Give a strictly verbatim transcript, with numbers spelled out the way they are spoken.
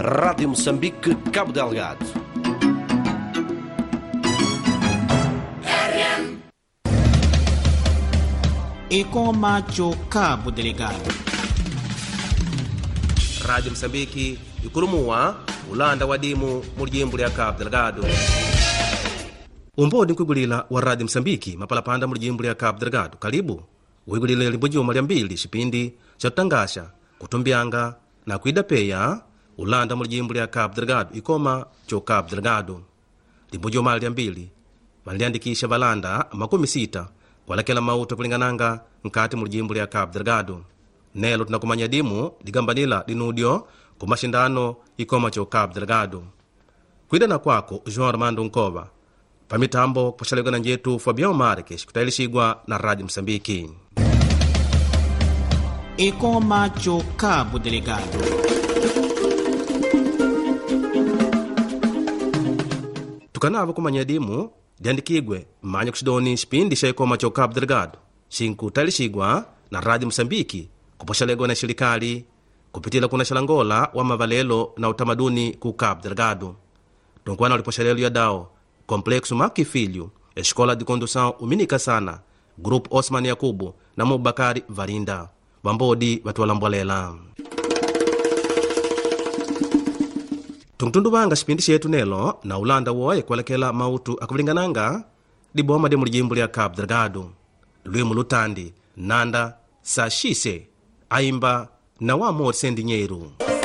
Rádio Moçambique, Cabo Delgado. Ikoma cho Cabo Delgado. Rádio Moçambique ikulumua ulanda wadimu mulijimbo lya Cabo Delgado. Umbodi nkwigulila wa Rádio Moçambique mapalapanda mulijimbo lya Cabo Delgado. Karibu wigulile limbo juma lya mbili shipindi cha kutangasha kutumbianga na kuidapeya ulanda mulijimbo lya Cabo Delgado ikoma cho Cabo Delgado. Limbo juma lya mbili maliandikisha balanda makumi sita kwalakela mauto kulingananga nkati mulijimbo lya Cabo Delgado. Nelo tunakumanya dimu ligambanila linudio kumashindano ikoma cho Cabo Delgado. Kuidana kwako João Armando Nkova. Pamitambo pashalegwa na njetu Fabião Marques kutayilishigwa na Rádio Moçambique. Ikoma cho Cabo Delgado. Tukanavo kumanya dimu diandikigwe manya kushidoni shipindi sha ikoma cho Cabo Delgado shinku tayilishigwa na Rádio Moçambique kuposhalegwa na shirikali kupitila kuna shalangola wa mavalelo na utamaduni ku Cabo Delgado. Tunkwana uliposhalelo ya dao Complexo Maki Filho, Escola de Condução Uminica Sana, Grupo Osman Yakubu na Mubakari Varinda. Wambodi watuwalambolela. Tungtundu wanga shipindi shetu nelo na ulanda woye kwalekela mautu akubilingananga diboma de mulijimbo lya Cabo Delgado. Luimu Lutandi, Nanda, Sashise, Aimba na Wamor Sendinyeru.